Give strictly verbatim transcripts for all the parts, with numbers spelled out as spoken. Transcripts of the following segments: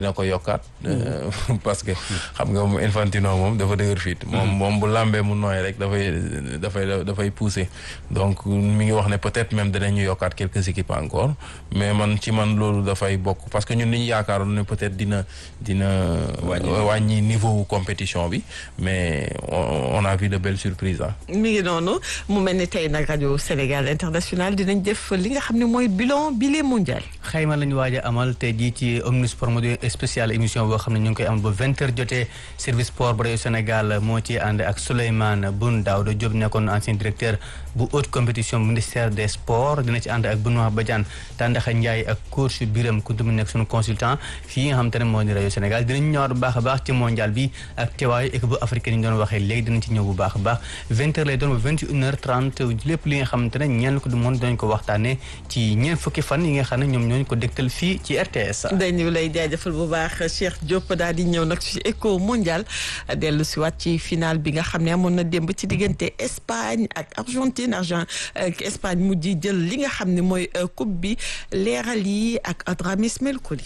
dina ko yokkaat parce que xam nga moom Infantino moom dafa dëgër fit moom moom bu lambee mu nooy rek dafay dafay dafay pousser donc mi ngi wax ne peut-être même dinañu yokkaat quelques équipes encore mais man ci man loolu dafay bokk parce que ñun li ñu yaakaaroon ne peut-être dina dina wàññi niveau compétition bi mais on a vu de belles surprises ah. mi ngi noonu mu mel ni tey nag rajo Sénégal international dinañ def li nga xam ne mooy bilan bile mondial. xayma lañu waaj a amal tey jii ci Omnisport mode spécial émission boo xam ne ñu ngi koy amal ba vingt heures jotee service sport bu rajo Sénégal moo ci ànd ak Souleymane Boun Daouda Diop nekkoon ancien directeur bu haute compétition ministère des sports dina ci ànd ak Benoît Badiane Tandaxa Ndiaye ak coach Biram Kounta mu nekk suñu consultant fii nga xam te ne moo di rajo Sénégal dinañ ñëwaat bu baax a baax ci mondial bi ak teewaayu équipe bu africaine yi ñu doon waxee léegi dinañ ci ñëw bu baax a baax vingt heures lay doon ba vingt et une heures trente lépp li nga xamante ne ñeen ko du monde dinañ ko waxtaane ci ñeen fukki fan yi nga xam ne ñoom ñooñu ko dégtal fii ci R T S. dañu lay jaajëfal bu baax Cheikh Diop daal di ñëw nag ci éco mondial dellu si waat ci final bi nga xam ne amoon na démb ci diggante Espagne ak Argentine Argent Espagne mujj jël li nga xam ne mooy coupe bi leeral yi ak Adrame Ismaël Koli.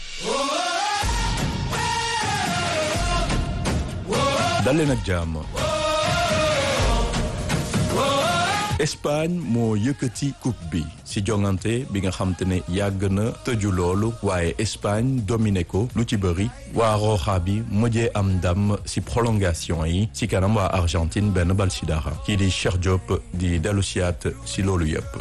dal leen ak jàmm. Espagne moo yëkkati coupe bi ci jongante bi nga xam te ne yàgg na tëju loolu waaye Espagne dominé ko lu ci bëri waa Roja bi mujjee am ndam ci prolongation yi ci kanam waa Argentine benn bal ci dara kii di Cheikh Diop di dellu siyaat ci loolu yëpp.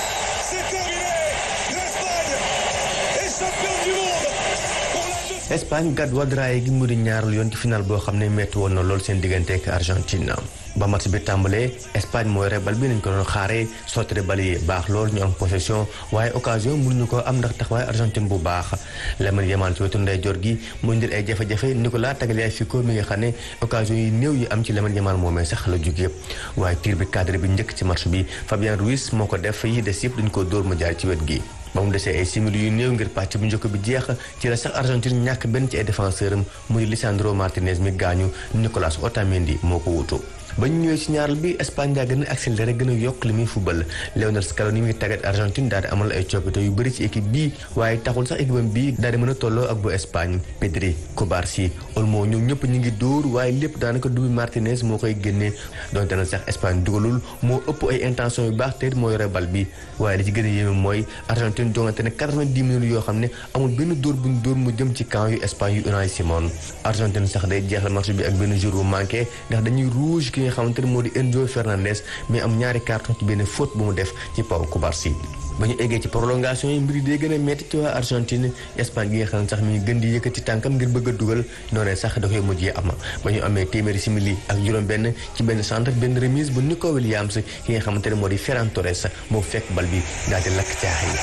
Espagne gàddu wadraay gi mu di ñaarlu yoon ci final boo xam ne métti woon na lool seen diggante ak Argentine ba match bi tàmbalee Espagne mooy rebal bi nañ ko doon xaaree sotti bal yi baax lool ñu am possession waaye occasion mënuñu ko am ndax taxawaay Argentine bu baax Lamine Yamal ci wetu ndeyjoor gi mu indil ay jafe-jafe Nicolas Tagliafico mi nga xam ne occasion yi néew yi am ci Lamine Yamal moomee sax la jógee waaye tir bi cadre bi njëkk ci match bi Fabian Ruiz moo ko def yi des yëpp dañ ko dóor mu jaar ci wet gi ba mu desee ay simili yu néew ngir pàcc bu njëkk bi jeex ci la sax Argentine ñàkk benn ci ay défenseur am muy Lisandro Martinez mi gaañu Nicolas Otamendi moo ko wutu ba ñu ñëwee ci ñaaral bi Espagne daa gën a accéléré gën a yokk li muy football Lionel Scaloni mi ngi tàggat Argentine daal di amal ay coppite yu bëri ci équipe bii waaye taxul sax équipe am bii daal di mën a tolloo ak bu Espagne Pedri Cubarsí Olmo ñoom ñëpp ñu ngi dóor waaye lépp daanaka dubi Martinez moo koy génnee donte na sax Espagne dugalul moo ëpp ay intention yu baax te moo yore bal bi waaye li ci gën a yéeme mooy Argentine jongante ne quatre-vingt-dix minutes yoo xam ne amul benn dóor buñ dóor mu jëm ci camp yu Espagne yu Unai Simón Argentine sax day jeexal match bi ak benn jour bu manqué ndax dañuy rouge nga xamante ne moo di Enzo Fernandez mais am ñaari carton ci benn faute bu mu def ci Pau Cubarsí ba ñu eggee ci prolongation yi mbir yi day gën a metti ci waa Argentine Espagne gi nga xam ne sax mi ngi gën di yëkkati tànkam ngir bëgg a dugal noonee sax da koy mujjee am ba ñu amee téeméeri simili ak juróom benn ci benn centre benn remise bu Nico Williams ki nga xamante ne moo di Ferran Torres moo fekk bal bi daal di lakk caax yi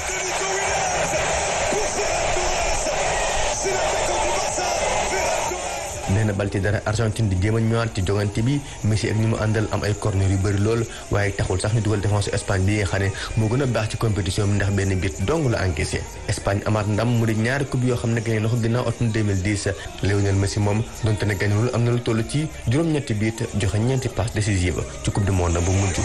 nee na bal ci dara Argentine di jéem a ñëwaat ci jogante bi Messi ak ñi mu àndal am ay corner yu bëri lool waaye taxul sax ñu dugal défense Espagne bi nga xam ne moo gën a baax ci compétition bi ndax benn bit dong la encaissé Espagne amaat ndam mu di ñaari coupe yoo xam ne gagné na ko ginnaaw atum deux mille dix Lionel Messi moom donte ne gagnéwul am na lu toll ci juróom-ñetti biit joxe ñeenti passe décisive ci coupe du monde bu mujj.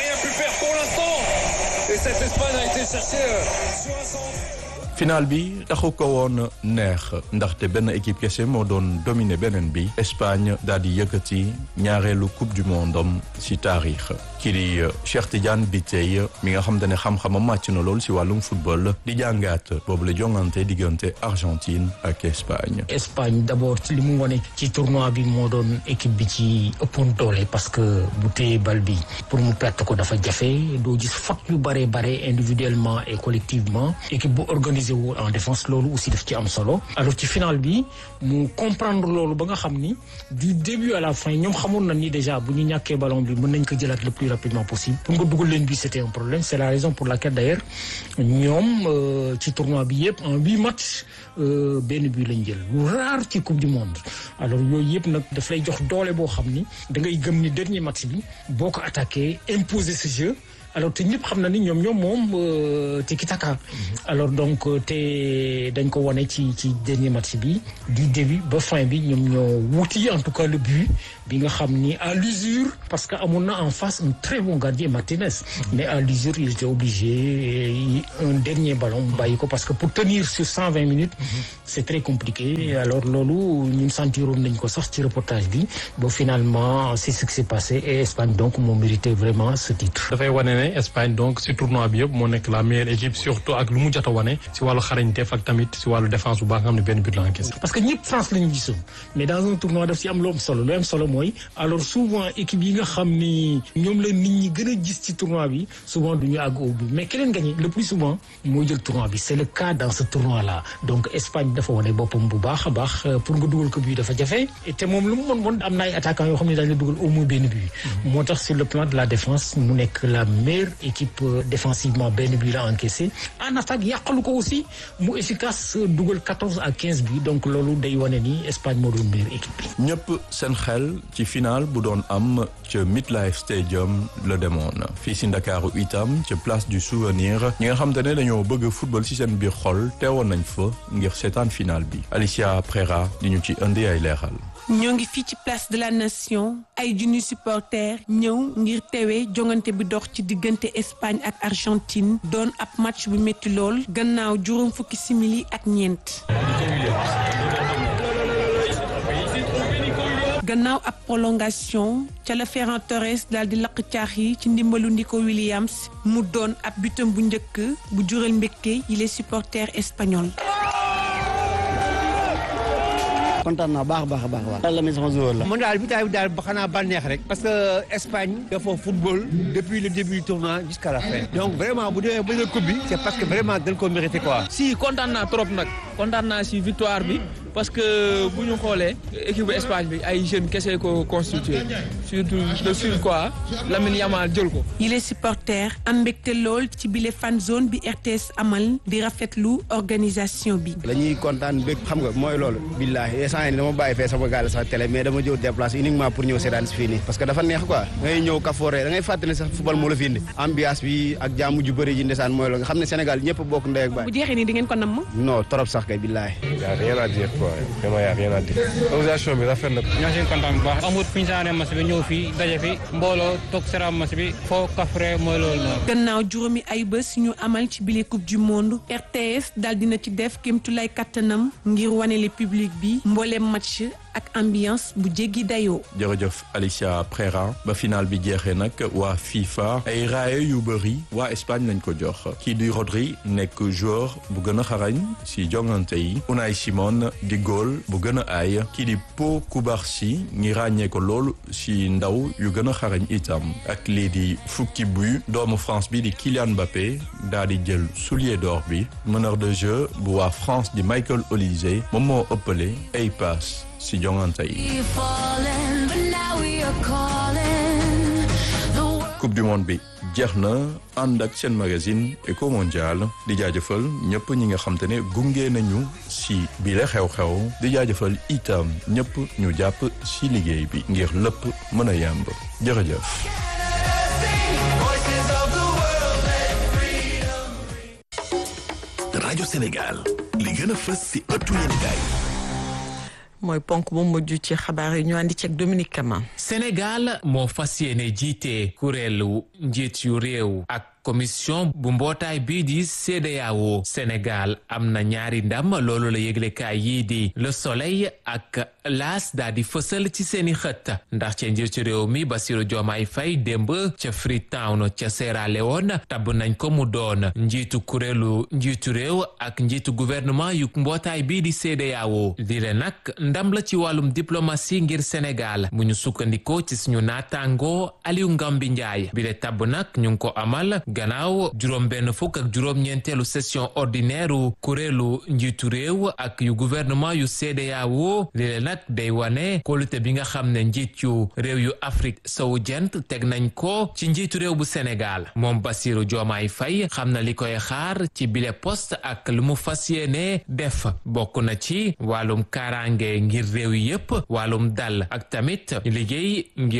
final bi taxu ko woon neex ndaxte benn équipe kese moo doon dominé beneen bi Espagne daal di yëkkati ñaareelu coupe du monde am ci taarix kii di Cheikh Tidiane Biteye mi nga xam ne xam-xamam màcc na lool ci wàllum football di jàngaat boobu la jongante diggante Argentine ak Espagne. Espagne d'abord ci li mu wane ci tournoi bi moo doon équipe bi ci ëppoon doole parce que bu téye bal bi pour mu perte ko dafa jafe doo gis faute yu bare bare individuellement et collectivement équipe bu organisé en défense loolu aussi daf ci am solo alors ci final bi mu comprendre loolu ba nga xam ni du début à la fin ñoom xamoon na ni déjà bu ñu ñàkkee ballon bi mën nañ ko jëlaat le plus rapidement possible pour nga dugal leen bi c'était un problème c'est la raison pour laquelle d'ailleurs ñoom ci tournoi bi yëpp en huit matchs benn but lañ jël lu rare ci coupe du monde alors yooyu yëpp nag daf lay jox doole boo xam ni da ngay gëm ni dernier match bi boo ko attaqué imposer ce jeu alors te ñëpp xam na ni ñoom ñoom moom tiki taka alors donc te dañ ko wone ci ci dernier match bi du début ba fin bi ñoom ñoo wuti en tout cas le but bi nga xam ni à l'usure parce que amoon na en face un très bon gardien Martinez mais à l'usure il était obligé un dernier ballon mu bàyyi ko parce que pour tenir sur cent vingt minutes c'est très compliqué alors loolu ñun sentiroon nañ ko sax ci reportage bi ba finalement c'est ce qui s'est passé et Espagne donc moo mérité vraiment ce titre. dafay wane ne Espagne donc ci tournoi bi yëpp moo nekk la meilleure équipe surtout ak lu mu jot a wane ci wàllu xarañteef ak tamit ci wàllu défense bu baax nga xam ne benn but la encaissé. parce que ñëpp France la ñu gisoon mais dans un tournoi daf ci am lu am solo lu am solo mooy alors souvent équipe yi nga xam ni ñoom la nit ñi gën a gis ci tournoi bi souvent du ñu àgg au but mais keneen gagné le plus souvent mooy jël tournoi bi c'est le cas dans ce tournoi là donc Espagne dafa wane boppam bu baax a baax pour nga dugal ko but dafa jafe te moom lu mu mën mën am na ay attaquants yoo xam ne dañ la dugal au moins benn but moo tax sur le plan de la défense mu nekk la meilleure équipe défensivement benn but la encaissé en attaque yàqalu ko aussi mu efficace dugal quatorze à quinze buts donc loolu day wane ni Espagne moo doon meilleure équipe bi. ñëpp seen xel ci final bu doon am ca MetLife Stadium la demoon fii si Ndakaaru itam ca place du souvenir ñi nga xam te ne dañoo bëgg football si seen biir xol teewoon nañ fa ngir seetaan final bi Alicia Prera di ñu ci indi ay leeral. ñoo ngi fii ci place de la nation ay junni supporters ñëw ngir teewee jongante bi dox ci diggante Espagne ak Argentine doon ab match bu métti lool gannaaw juróom fukki simili ak ñeent. gannaaw ab prolongation ca la Ferran Torres daal di lakk caax yi ci ndimbalu Nico Williams mu doon ab butam bu njëkk bu jural mbégte yi les supporters espagnols. kontaan naa baax baax baax baax la mi sama joueur la man daal bi taay bi daal ba xanaa bànneex rek parce que Espagne dafa football depuis le début du tournoi jusqu'à la fin donc vraiment bu demee ba jël coupe bi c'est parce que vraiment dañ ko mérité quoi. si kontaan naa trop nag kontaan naa si victoire bi parce que bu ñu xoolee équipe bu Espagne bi ay jeunes kese ko constitué surtout le sud quoi Lamine Yamal jël ko. yi les supporters am mbégte lool ci bile fan zone bi R T S amal di rafetlu organisation bi. la ñuy kontaan bég xam nga mooy loolu billaahi instant yii dama bàyyi fee sama gaal sax télé mais dama jëw déplacé uniquement pour ñëw seetaan si fii nii parce que dafa neex quoi da ngay ñëw kafoore da ngay fàttali sax football moo la fi indi ambiance bi ak jàmm ju bëri ji ndesaan mooy loolu nga xam ne Sénégal ñëpp bokk ndey ak baay. bu jeexee nii di ngeen ko namm. non trop sax kay billaahi. y a rien à dire quoi vraiment y a rien à dire. organisation bi rafet na. ñoo ngi kontaan bu baax amul fu ñu saanee match bi ñëw fii daje fi mbooloo toog seetaan match bi foo kafre mooy loolu noonu. gannaaw juróomi ay bés ñu amal ci bile coupe du monde R T S daal dina ci def kéemtulaay kattanam ngir wane le public bi mbooleem match ak ambiance bu jéggi dayoo. jërëjëf Alicia Prera ba final bi jeexee nag waa FIFA ay raaye yu bëri waa Espagne lañ ko jox kii di Rodri nekk joueur bu gën a xarañ si jongante yi Unai Simon di góol bu gën a aay kii di Pau Cubarsí ñi ràññee ko lool si ndaw yu gën a xarañ itam ak lii di fukki buy doomu France bi di Kylian Mbappé daa di jël soulier d'or bi meneur de jeu bu waa France di Michael Olise moom moo ëppale ay passe si jongante yi. coupe du monde bi jeex na ànd ak seen magazine Eco Mondial di jaajëfal ñëpp ñi nga xam te ne gunge nañu si bile xew-xew di jaajëfal itam ñëpp ñu jàpp si liggéey bi ngir lépp mën a yemb jërëjëf. rajo Sénégal li gën a fës si ëttu yéenekaay mooy ponk bu mujj ci xabaar yi ñu àndi ci ak Dominique Kama. Sénégal moo fas yéene jiite kuréelu njiit yu réew ak commission bu mbootaay bii di C E D E A O Sénégal am na ñaari ndam loolu la yëglekaay yii di Le Soleil ak L'As daa di fësal ci seeni xët ndax ca njiitu réew mi Bassirou Diomaye Faye démb ca Freetown ca Sierra Leone tabb nañ ko mu doon njiitu kuréelu njiitu réew ak njiitu gouvernement yu mbootaay bii di C E D E A O di le nag ndam la ci wàllum diplomatie ngir Sénégal bu ñu sukkandikoo ci suñu naataango Aliou Ngambi Ndiaye bi le tabb nag ñu ngi ko amal gannaaw juróom benn fukk ak juróom ñeenteelu session ordinaire u kuréelu njiitu réew ak yu gouvernement yu C E D E A O li leen nag day wane kóolute bi nga xam ne njiit yu réew yu Afrique sowu jant teg nañ ko ci njiitu réew bu Sénégal moom Bassirou Diomaye Faye xam na li koy xaar ci bile poste ak lu mu fas yéene def bokk na ci wàllum kaaraange ngir réew yi yépp wàllum dal ak tamit liggéey ngir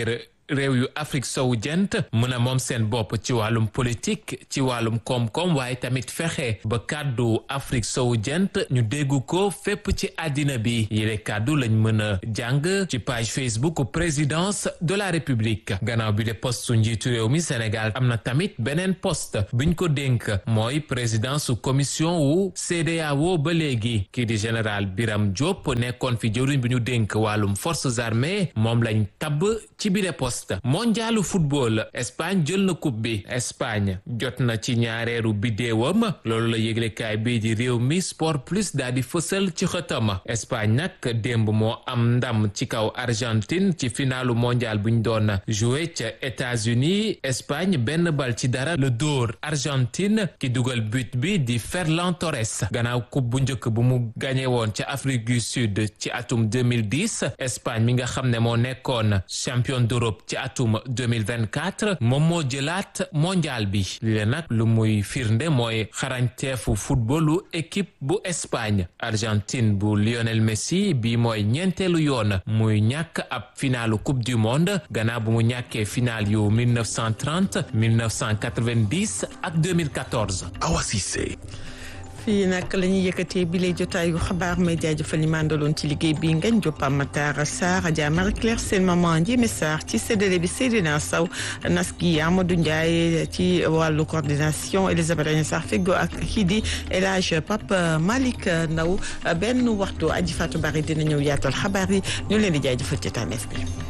réew yu Afrique sowu jant mën a moom seen bopp ci wàllum politique ci wàllum koom-koom waaye tamit fexe ba kàddu Afrique sowu jant ñu dégg ko fépp ci àddina bi yile kàddu lañ mën a jàng ci page Facebook présidence de la République gannaaw bi de poste su njiitu réew mi Sénégal am na tamit beneen poste biñ ko dénk mooy présidence su commission wu C E D E A O ba léegi kii di général Biram Diop nekkoon fi jëwriñ bi ñu dénk wàllum forces armées moom lañ tabb ci bile poste mondialu football Espagne jël na coupe bi Espagne jot na ci ñaareeru bidéewam loolu la yëglekaay bii di réew mi sport plus daal di fësal ci xëtam Espagne nag démb moo am ndam ci kaw Argentine ci finalu mondial bu ñu doon joué ca États-Unis Espagne benn bal ci dara la dóor Argentine ki dugal but bi di Ferland Torres gannaaw coupe bu njëkk bu mu gagné woon ca Afrique du Sud ci atum deux mille dix Espagne mi nga xam ne moo nekkoon champion d'Europe ci atum deux mille vingt-quatre moom moo jëlaat mondial bi li leen nag lu muy firnde mooy xarañteefu footballu équipe bu Espagne Argentine bu Lionel Messi bi mooy ñeenteelu yoon muy ñàkk ab finalu coupe du monde gannaaw bu mu ñàkkee final yu mille neuf cent trente mille neuf cent quatre-vingt-dix ak deux mille quatorze. Awa Cissé. fii nag la ñuy yëkkatee bi lay jotaayu xabaar may jaajëfal ñi màndaloon ci liggéey bi ngañ Joppa Matar Sarr Adja Marie Claire seen maman Ndiémé Sarr ci séddale bi Seydina Sow Naski Amadou Ndiaye ci wàllu coordination Elisabeth Agne Sarr feggo ak kii di El Hadj Pape Malick Ndaw benn waxtu Aji Fatou Bari dina ñëw yaatal xabaar yi ñu leen di jaajëfal ci tànneef bi.